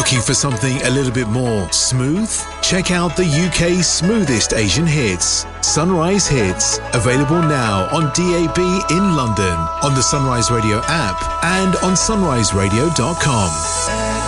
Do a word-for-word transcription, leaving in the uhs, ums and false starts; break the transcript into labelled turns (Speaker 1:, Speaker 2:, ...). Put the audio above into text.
Speaker 1: Looking for something a little bit more smooth? Check out the U K's smoothest Asian hits, Sunrise Hits, available now on D A B in London, on the Sunrise Radio app and on sunrise radio dot com.